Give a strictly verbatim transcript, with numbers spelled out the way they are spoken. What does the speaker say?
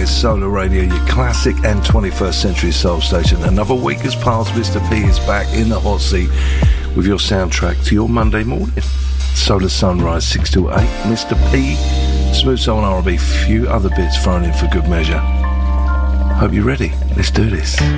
is Solar Radio, your classic and twenty-first century soul station. Another week has passed. Mister P is back in the hot seat with your soundtrack to your Monday morning. Solar Sunrise, six to eight. Mister P, smooth soul and R and B, few other bits thrown in for good measure. Hope you're ready. Let's do this.